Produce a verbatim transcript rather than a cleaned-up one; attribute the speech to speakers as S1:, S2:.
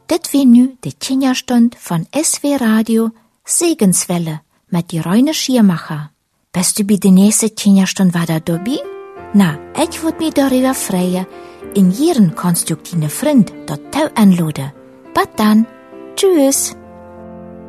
S1: Dit wie nu de Kinderstund von S W Radio Segenswelle mit die Reine Schiermacher. Bist du bei der nächsten Kinderstund wieder dabei? Na, ich würd mich darüber freuen, in jeden konstruktiven Freund dort anladen. Bis dann. Tschüss.